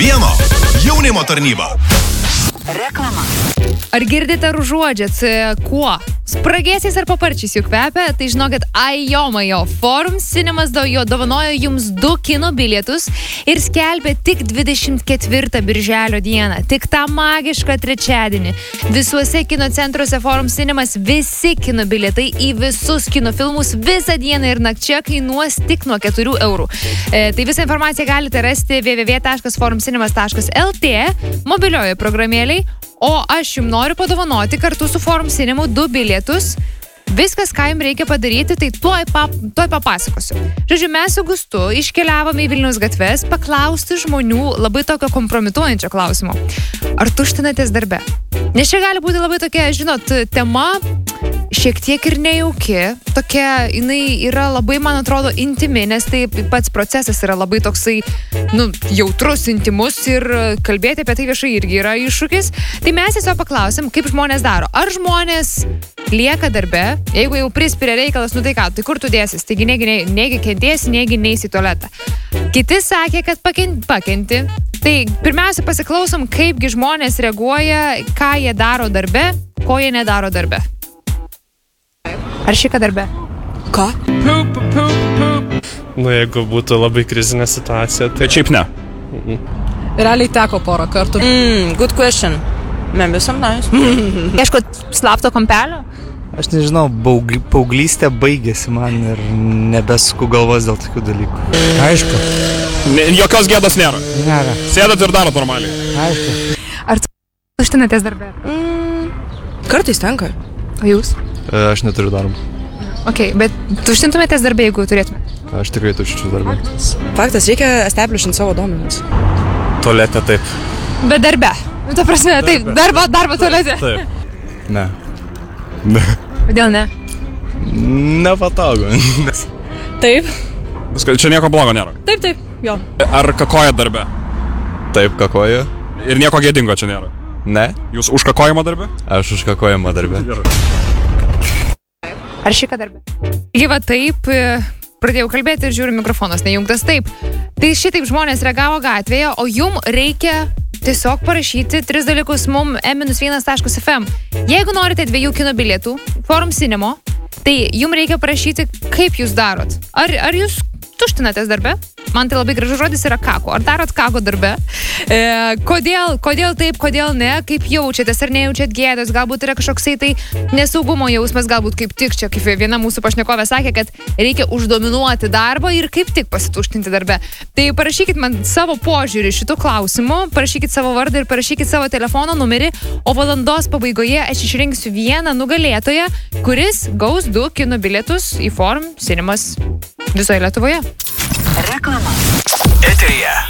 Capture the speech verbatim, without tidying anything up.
vieno jaunimo tarnyba. Reklama. Ar girdite ar užuodžiat, kuo? Spragėsiais ar paparčiais juk kvepia? Tai žinokit, ajomajo, Forum Cinemas jo dovanojo jums du kino bilietus ir skelbė tik dvidešimt ketvirtą birželio dieną, tik tą magišką trečiadienį. Visuose kino centruose Forum Cinemas visi kino bilietai į visus kino filmus visą dieną ir nakčia kainuos tik nuo keturių eurų. E, tai visą informaciją galite rasti w w w taškas forum cinemas taškas l t mobilioje programėlėje. O aš jums noriu padovanoti kartu su Forum Cinema du bilietus. Viskas, ką jums reikia padaryti, tai tuoj, pap, tuoj papasakosiu. Žodžiu, mes su Gustu iškeliavome į Vilniaus gatves paklausti žmonių labai tokio kompromituojančio klausimo. Ar tuštinatės darbe? Nes čia gali būti labai tokia, žinot, tema šiek tiek ir nejauki. Tokia, jinai yra labai, man atrodo, intimi, nes tai pats procesas yra labai toksai, nu, jautrus, intimus ir kalbėti apie tai viešai irgi yra iššūkis. Tai mes tiesiog paklausim, kaip žmonės daro. Ar žmonės lieka darbe, jeigu jau prispiria reikalas, nu tai ką, tai kur tu dėsis? Taigi negi, negi kentėsi, negi neisi į tualetą. Kiti sakė, kad pakenti. pakenti. Tai pirmiausia pasiklausom, kaipgi žmonės reaguoja, ką jie daro darbe, ko jie nedaro darbe. Ar šika darbe? Ką? Poop, poop, poop. Nu, jeigu būtų labai krizinė situacija, tai šiaip ne. Mm-mm. Realiai teko porą kartų. Mm, good question. Maybe sometimes. Ieškot slapto kampelio? Aš nežinau, baugly, paauglystė baigėsi man ir nebesuku galvos dėl tokių dalykų. Aišku. Ne, jokios gėdos nėra. Nėra. Sėdat ir darot normaliai. Aišku. Ar tu tuštinatės darbe? Mm, kartais tenka. O jūs? Aš neturiu darbo. Ok, bet tuštintumėtės darbe, jeigu turėtumėte? Aš tikrai tuščiu darbą. Faktas, reikia establishint savo duomenis. Tualete taip. Bet darbe. Nu, ta prasme, taip, darbo, darbo tualete. Taip. Ne. Kodėl ne? Nepatogu. Taip. Viskas, čia nieko blogo nėra. Taip, taip, jo. Ar kakoja darbe? Taip, kakoju. Ir nieko gėdingo čia nėra. Ne. Jūs už kakojimą darbe? Aš už kakojimą darbe. Ar šika darbe? Ji va taip, pradėjau kalbėti ir žiūriu, mikrofonas nejungtas taip. Tai šitaip žmonės reagavo gatvėje, o jum reikia tiesiog parašyti tris dalykus mum e vienas taškas f m. Jeigu norite dviejų kino bilietų, Forum Cinema, tai jum reikia parašyti, kaip jūs darot. Ar, ar jūs tuštinatės darbe? Man tai labai gražus žodis yra kako. Ar darot kako darbe? E, kodėl, kodėl taip, kodėl ne? Kaip jaučiatės, ar nejaučiat gėdos? Galbūt yra kažkoksai tai nesaugumo jausmas, galbūt kaip tik čia, kaip viena mūsų pašnekovė sakė, kad reikia uždominuoti darbą ir kaip tik pasituštinti darbe. Tai parašykit man savo požiūrį šitų klausimų, parašykit savo vardą ir parašykit savo telefono numerį, o valandos pabaigoje aš išrinksiu vieną nugalėtoją, kuris gaus du kino bilietus į Forum Cinemas visoje Lietuvoje. Reklama. Eteryje